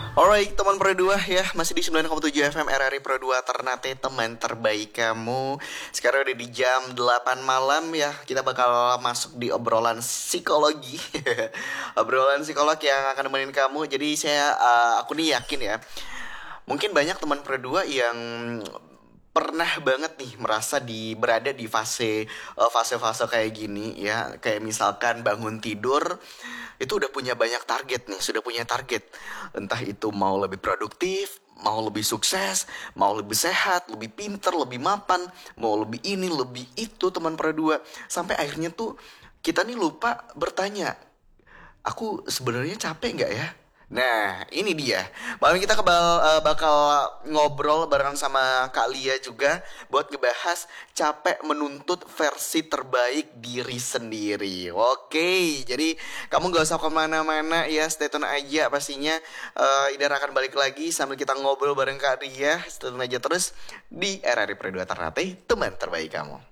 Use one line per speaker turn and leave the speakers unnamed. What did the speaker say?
Alright, teman Pro 2 ya, masih di 9,7 FM RRI Pro 2 Ternate, teman terbaik kamu. Sekarang udah di jam 8 malam ya, kita bakal masuk di obrolan psikologi. Obrolan psikolog yang akan nemenin kamu. Jadi aku nih yakin ya, mungkin banyak teman Pro 2 yang pernah banget nih merasa berada di fase-fase kayak gini ya, kayak misalkan bangun tidur itu udah punya banyak target nih, sudah punya target, entah itu mau lebih produktif, mau lebih sukses, mau lebih sehat, lebih pinter, lebih mapan, mau lebih ini lebih itu, teman Pro 2, sampai akhirnya tuh kita nih lupa bertanya, aku sebenarnya capek nggak ya? Nah, ini dia. Malam ini kita bakal ngobrol bareng sama Kak Lia juga buat ngebahas capek menuntut versi terbaik diri sendiri. Oke, jadi kamu gak usah kemana-mana ya, stay tune aja pastinya. Idara akan balik lagi sambil kita ngobrol bareng Kak Lia. Stay tune aja terus di RRI Pro 2 Ternate, teman terbaik kamu.